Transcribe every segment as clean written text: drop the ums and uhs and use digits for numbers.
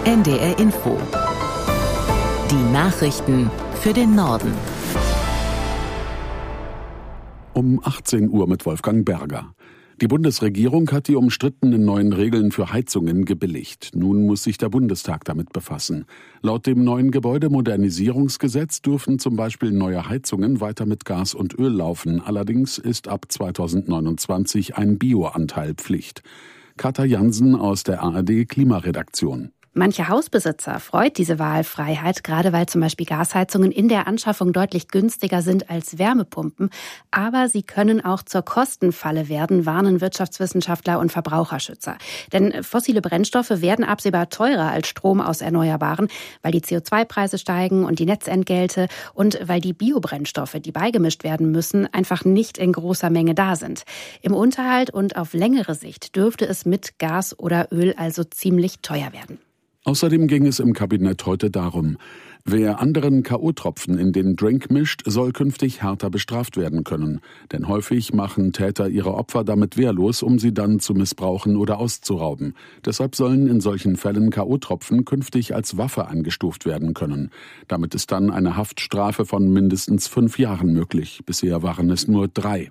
NDR Info. Die Nachrichten für den Norden. Um 18 Uhr mit Wolfgang Berger. Die Bundesregierung hat die umstrittenen neuen Regeln für Heizungen gebilligt. Nun muss sich der Bundestag damit befassen. Laut dem neuen Gebäudemodernisierungsgesetz dürfen zum Beispiel neue Heizungen weiter mit Gas und Öl laufen. Allerdings ist ab 2029 ein Bioanteil Pflicht. Katja Jansen aus der ARD Klimaredaktion. Manche Hausbesitzer freut diese Wahlfreiheit, gerade weil zum Beispiel Gasheizungen in der Anschaffung deutlich günstiger sind als Wärmepumpen. Aber sie können auch zur Kostenfalle werden, warnen Wirtschaftswissenschaftler und Verbraucherschützer. Denn fossile Brennstoffe werden absehbar teurer als Strom aus Erneuerbaren, weil die CO2-Preise steigen und die Netzentgelte und weil die Biobrennstoffe, die beigemischt werden müssen, einfach nicht in großer Menge da sind. Im Unterhalt und auf längere Sicht dürfte es mit Gas oder Öl also ziemlich teuer werden. Außerdem ging es im Kabinett heute darum, wer anderen K.O.-Tropfen in den Drink mischt, soll künftig härter bestraft werden können. Denn häufig machen Täter ihre Opfer damit wehrlos, um sie dann zu missbrauchen oder auszurauben. Deshalb sollen in solchen Fällen K.O.-Tropfen künftig als Waffe eingestuft werden können. Damit ist dann eine Haftstrafe von mindestens 5 Jahren möglich. Bisher waren es nur 3.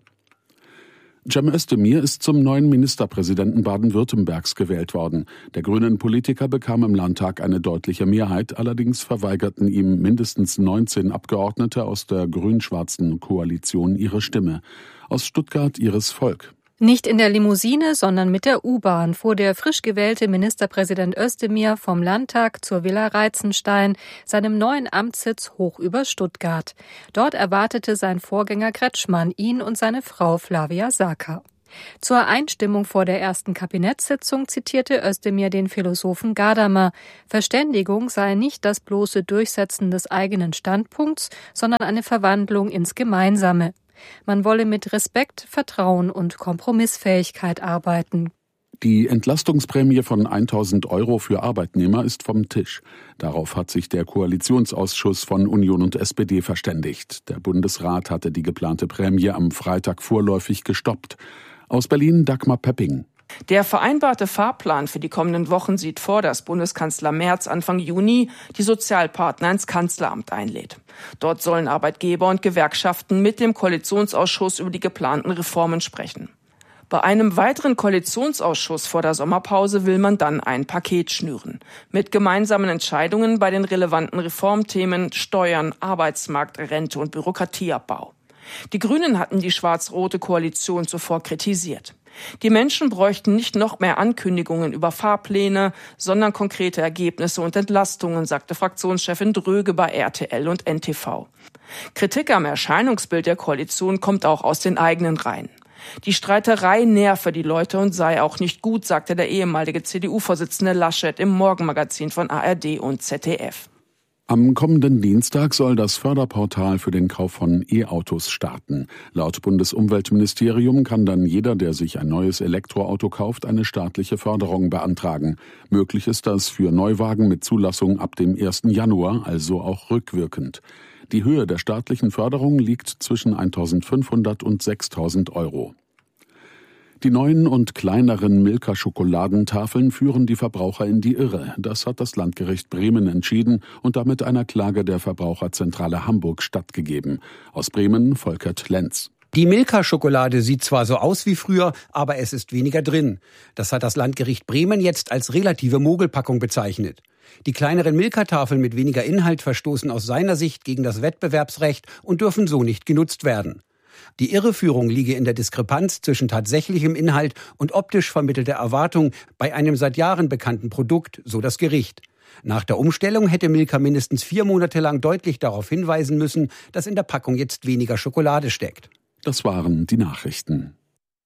Cem Özdemir ist zum neuen Ministerpräsidenten Baden-Württembergs gewählt worden. Der grünen Politiker bekam im Landtag eine deutliche Mehrheit, allerdings verweigerten ihm mindestens 19 Abgeordnete aus der grün-schwarzen Koalition ihre Stimme. Aus Stuttgart Iris Volk. Nicht in der Limousine, sondern mit der U-Bahn fuhr der frisch gewählte Ministerpräsident Özdemir vom Landtag zur Villa Reitzenstein, seinem neuen Amtssitz hoch über Stuttgart. Dort erwartete sein Vorgänger Kretschmann ihn und seine Frau Flavia Saka. Zur Einstimmung vor der ersten Kabinettssitzung zitierte Özdemir den Philosophen Gadamer. Verständigung sei nicht das bloße Durchsetzen des eigenen Standpunkts, sondern eine Verwandlung ins Gemeinsame. Man wolle mit Respekt, Vertrauen und Kompromissfähigkeit arbeiten. Die Entlastungsprämie von 1.000 € für Arbeitnehmer ist vom Tisch. Darauf hat sich der Koalitionsausschuss von Union und SPD verständigt. Der Bundesrat hatte die geplante Prämie am Freitag vorläufig gestoppt. Aus Berlin Dagmar Pepping. Der vereinbarte Fahrplan für die kommenden Wochen sieht vor, dass Bundeskanzler Merz Anfang Juni die Sozialpartner ins Kanzleramt einlädt. Dort sollen Arbeitgeber und Gewerkschaften mit dem Koalitionsausschuss über die geplanten Reformen sprechen. Bei einem weiteren Koalitionsausschuss vor der Sommerpause will man dann ein Paket schnüren. Mit gemeinsamen Entscheidungen bei den relevanten Reformthemen Steuern, Arbeitsmarkt, Rente und Bürokratieabbau. Die Grünen hatten die schwarz-rote Koalition zuvor kritisiert. Die Menschen bräuchten nicht noch mehr Ankündigungen über Fahrpläne, sondern konkrete Ergebnisse und Entlastungen, sagte Fraktionschefin Dröge bei RTL und NTV. Kritik am Erscheinungsbild der Koalition kommt auch aus den eigenen Reihen. Die Streiterei nerve die Leute und sei auch nicht gut, sagte der ehemalige CDU-Vorsitzende Laschet im Morgenmagazin von ARD und ZDF. Am kommenden Dienstag soll das Förderportal für den Kauf von E-Autos starten. Laut Bundesumweltministerium kann dann jeder, der sich ein neues Elektroauto kauft, eine staatliche Förderung beantragen. Möglich ist das für Neuwagen mit Zulassung ab dem 1. Januar, also auch rückwirkend. Die Höhe der staatlichen Förderung liegt zwischen 1.500 und 6.000 €. Die neuen und kleineren Milka-Schokoladentafeln führen die Verbraucher in die Irre. Das hat das Landgericht Bremen entschieden und damit einer Klage der Verbraucherzentrale Hamburg stattgegeben. Aus Bremen Volkert Lenz. Die Milka-Schokolade sieht zwar so aus wie früher, aber es ist weniger drin. Das hat das Landgericht Bremen jetzt als relative Mogelpackung bezeichnet. Die kleineren Milka-Tafeln mit weniger Inhalt verstoßen aus seiner Sicht gegen das Wettbewerbsrecht und dürfen so nicht genutzt werden. Die Irreführung liege in der Diskrepanz zwischen tatsächlichem Inhalt und optisch vermittelter Erwartung bei einem seit Jahren bekannten Produkt, so das Gericht. Nach der Umstellung hätte Milka mindestens 4 Monate lang deutlich darauf hinweisen müssen, dass in der Packung jetzt weniger Schokolade steckt. Das waren die Nachrichten.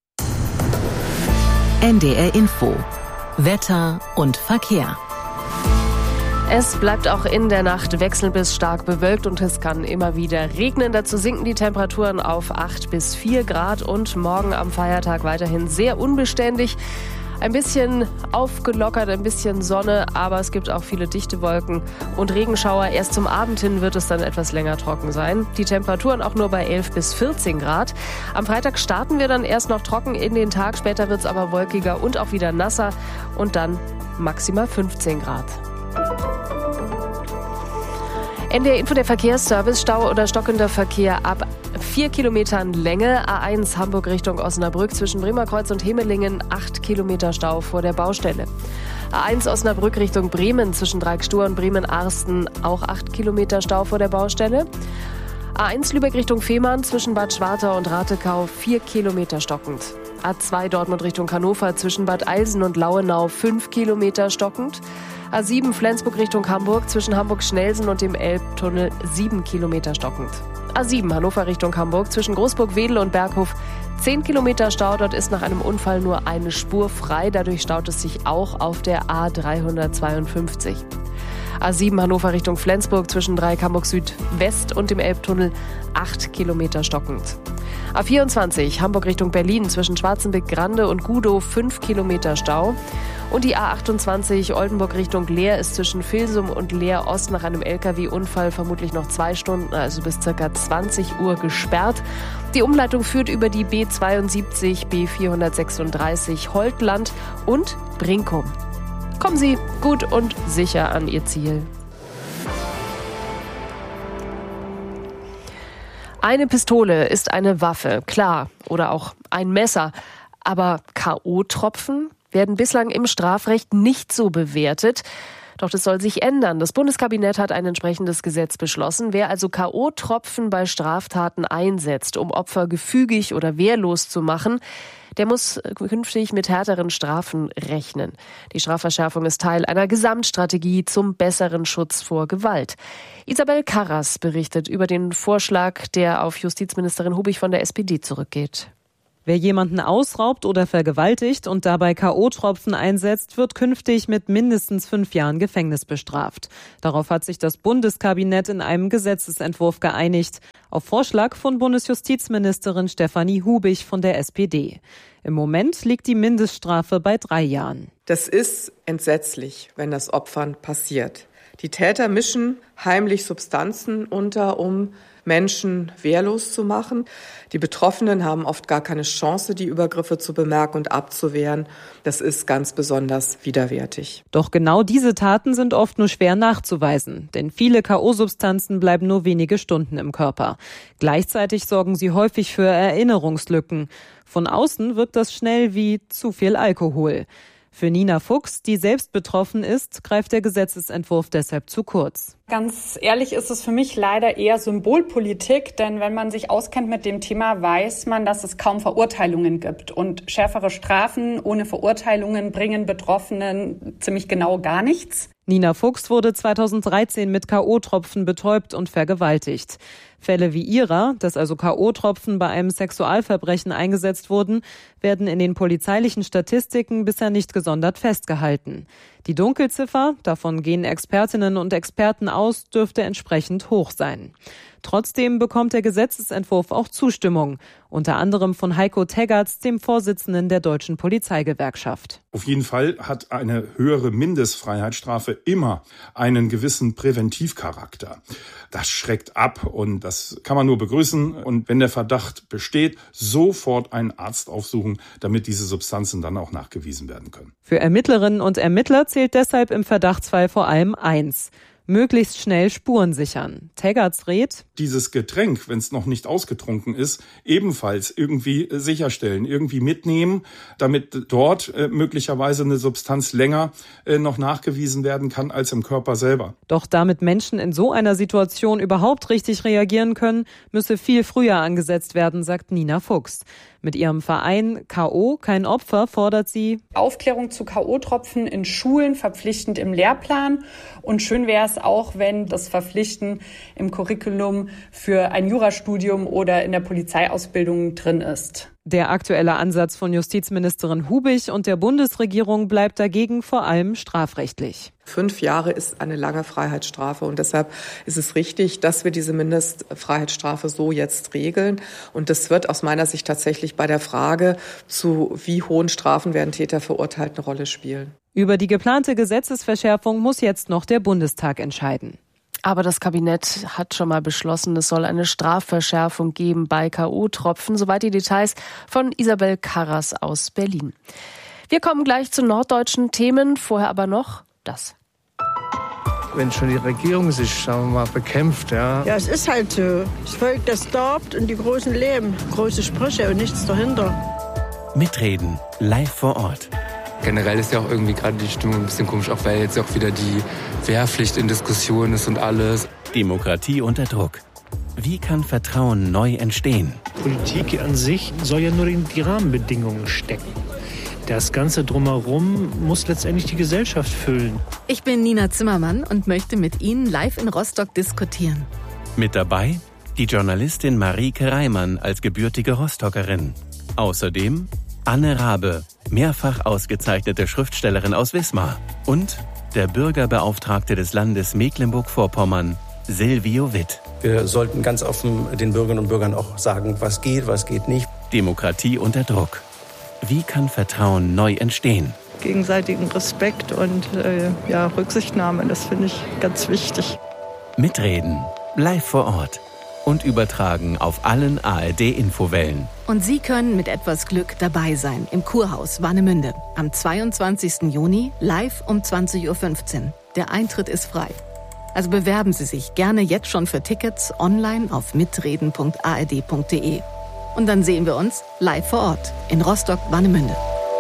NDR Info. Wetter und Verkehr. Es bleibt auch in der Nacht wechselnd bis stark bewölkt und es kann immer wieder regnen. Dazu sinken die Temperaturen auf 8 bis 4 Grad und morgen am Feiertag weiterhin sehr unbeständig. Ein bisschen aufgelockert, ein bisschen Sonne, aber es gibt auch viele dichte Wolken und Regenschauer. Erst zum Abend hin wird es dann etwas länger trocken sein. Die Temperaturen auch nur bei 11 bis 14 Grad. Am Freitag starten wir dann erst noch trocken in den Tag, später wird es aber wolkiger und auch wieder nasser und dann maximal 15 Grad. NDR Info, der Verkehrsservice. Stau oder stockender Verkehr ab 4 Kilometern Länge. A1 Hamburg Richtung Osnabrück zwischen Bremerkreuz und Hemelingen 8 Kilometer Stau vor der Baustelle. A1 Osnabrück Richtung Bremen zwischen Dreieckstur und Bremen-Arsten auch 8 Kilometer Stau vor der Baustelle. A1 Lübeck Richtung Fehmarn zwischen Bad Schwartau und Ratekau 4 Kilometer stockend. A2 Dortmund Richtung Hannover zwischen Bad Eilsen und Lauenau 5 Kilometer stockend. A7 Flensburg Richtung Hamburg zwischen Hamburg-Schnelsen und dem Elbtunnel 7 Kilometer stockend. A7 Hannover Richtung Hamburg zwischen Großburg-Wedel und Berghof 10 Kilometer Stau. Dort ist nach einem Unfall nur eine Spur frei. Dadurch staut es sich auch auf der A352. A7 Hannover Richtung Flensburg zwischen Dreieck Hamburg Südwest und dem Elbtunnel 8 Kilometer stockend. A24 Hamburg Richtung Berlin zwischen Schwarzenbeck-Grande und Gudow 5 Kilometer Stau. Und die A28 Oldenburg Richtung Leer ist zwischen Vilsum und Leer Ost nach einem LKW-Unfall vermutlich noch 2 Stunden, also bis ca. 20 Uhr gesperrt. Die Umleitung führt über die B72, B436 Holtland und Brinkum. Kommen Sie gut und sicher an Ihr Ziel. Eine Pistole ist eine Waffe, klar, oder auch ein Messer. Aber K.O.-Tropfen werden bislang im Strafrecht nicht so bewertet. Doch das soll sich ändern. Das Bundeskabinett hat ein entsprechendes Gesetz beschlossen. Wer also K.O.-Tropfen bei Straftaten einsetzt, um Opfer gefügig oder wehrlos zu machen, der muss künftig mit härteren Strafen rechnen. Die Strafverschärfung ist Teil einer Gesamtstrategie zum besseren Schutz vor Gewalt. Isabel Karras berichtet über den Vorschlag, der auf Justizministerin Hubig von der SPD zurückgeht. Wer jemanden ausraubt oder vergewaltigt und dabei K.O.-Tropfen einsetzt, wird künftig mit mindestens 5 Jahren Gefängnis bestraft. Darauf hat sich das Bundeskabinett in einem Gesetzesentwurf geeinigt, auf Vorschlag von Bundesjustizministerin Stefanie Hubig von der SPD. Im Moment liegt die Mindeststrafe bei 3 Jahren. Das ist entsetzlich, wenn das Opfern passiert. Die Täter mischen heimlich Substanzen unter, um Menschen wehrlos zu machen. Die Betroffenen haben oft gar keine Chance, die Übergriffe zu bemerken und abzuwehren. Das ist ganz besonders widerwärtig. Doch genau diese Taten sind oft nur schwer nachzuweisen, denn viele K.O.-Substanzen bleiben nur wenige Stunden im Körper. Gleichzeitig sorgen sie häufig für Erinnerungslücken. Von außen wirkt das schnell wie zu viel Alkohol. Für Nina Fuchs, die selbst betroffen ist, greift der Gesetzesentwurf deshalb zu kurz. Ganz ehrlich ist es für mich leider eher Symbolpolitik, denn wenn man sich auskennt mit dem Thema, weiß man, dass es kaum Verurteilungen gibt. Und schärfere Strafen ohne Verurteilungen bringen Betroffenen ziemlich genau gar nichts. Nina Fuchs wurde 2013 mit K.O.-Tropfen betäubt und vergewaltigt. Fälle wie ihrer, dass also K.O.-Tropfen bei einem Sexualverbrechen eingesetzt wurden, werden in den polizeilichen Statistiken bisher nicht gesondert festgehalten. Die Dunkelziffer, davon gehen Expertinnen und Experten aus, dürfte entsprechend hoch sein. Trotzdem bekommt der Gesetzesentwurf auch Zustimmung, unter anderem von Heiko Teggerts, dem Vorsitzenden der Deutschen Polizeigewerkschaft. Auf jeden Fall hat eine höhere Mindestfreiheitsstrafe immer einen gewissen Präventivcharakter. Das schreckt ab und das kann man nur begrüßen. Und wenn der Verdacht besteht, sofort einen Arzt aufsuchen, damit diese Substanzen dann auch nachgewiesen werden können. Für Ermittlerinnen und Ermittler zählt deshalb im Verdachtsfall vor allem eins: möglichst schnell Spuren sichern. Teggerts rät: dieses Getränk, wenn es noch nicht ausgetrunken ist, ebenfalls irgendwie sicherstellen, irgendwie mitnehmen, damit dort möglicherweise eine Substanz länger noch nachgewiesen werden kann als im Körper selber. Doch damit Menschen in so einer Situation überhaupt richtig reagieren können, müsse viel früher angesetzt werden, sagt Nina Fuchs. Mit ihrem Verein K.O. kein Opfer fordert sie Aufklärung zu K.O.-Tropfen in Schulen verpflichtend im Lehrplan. Und schön wäre es auch, wenn das Verpflichten im Curriculum für ein Jurastudium oder in der Polizeiausbildung drin ist. Der aktuelle Ansatz von Justizministerin Hubig und der Bundesregierung bleibt dagegen vor allem strafrechtlich. 5 Jahre ist eine lange Freiheitsstrafe und deshalb ist es richtig, dass wir diese Mindestfreiheitsstrafe so jetzt regeln. Und das wird aus meiner Sicht tatsächlich bei der Frage, zu wie hohen Strafen werden Täter verurteilt, eine Rolle spielen. Über die geplante Gesetzesverschärfung muss jetzt noch der Bundestag entscheiden. Aber das Kabinett hat schon mal beschlossen, es soll eine Strafverschärfung geben bei K.O.-Tropfen. Soweit die Details von Isabel Karras aus Berlin. Wir kommen gleich zu norddeutschen Themen, vorher aber noch das. wenn schon die Regierung sich, sagen wir mal, bekämpft. Ja, es ist halt so. Das Volk, das darbt und die Großen leben. Große Sprüche und nichts dahinter. Mitreden, live vor Ort. Generell ist ja auch irgendwie gerade die Stimmung ein bisschen komisch, auch weil jetzt auch wieder die Wehrpflicht in Diskussion ist und alles. Demokratie unter Druck. Wie kann Vertrauen neu entstehen? Politik an sich soll ja nur in die Rahmenbedingungen stecken. Das Ganze drumherum muss letztendlich die Gesellschaft füllen. Ich bin Nina Zimmermann und möchte mit Ihnen live in Rostock diskutieren. Mit dabei die Journalistin Marieke Reimann als gebürtige Rostockerin. Außerdem Anne Rabe, mehrfach ausgezeichnete Schriftstellerin aus Wismar. Und der Bürgerbeauftragte des Landes Mecklenburg-Vorpommern, Silvio Witt. Wir sollten ganz offen den Bürgerinnen und Bürgern auch sagen, was geht nicht. Demokratie unter Druck. Wie kann Vertrauen neu entstehen? Gegenseitigen Respekt und Rücksichtnahme, das finde ich ganz wichtig. Mitreden, live vor Ort und übertragen auf allen ARD-Infowellen. Und Sie können mit etwas Glück dabei sein im Kurhaus Warnemünde am 22. Juni live um 20.15 Uhr. Der Eintritt ist frei. Also bewerben Sie sich gerne jetzt schon für Tickets online auf mitreden.ard.de. Und dann sehen wir uns live vor Ort in Rostock-Warnemünde.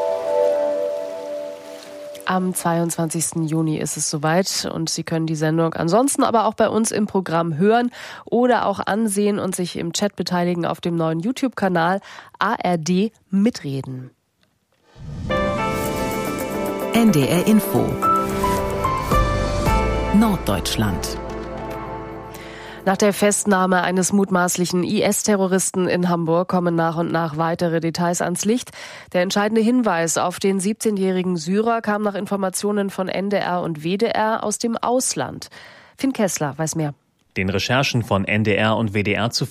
Am 22. Juni ist es soweit und Sie können die Sendung ansonsten aber auch bei uns im Programm hören oder auch ansehen und sich im Chat beteiligen auf dem neuen YouTube-Kanal ARD Mitreden. NDR Info Norddeutschland. Nach der Festnahme eines mutmaßlichen IS-Terroristen in Hamburg kommen nach und nach weitere Details ans Licht. Der entscheidende Hinweis auf den 17-jährigen Syrer kam nach Informationen von NDR und WDR aus dem Ausland. Finn Kessler weiß mehr. Den Recherchen von NDR und WDR zufolge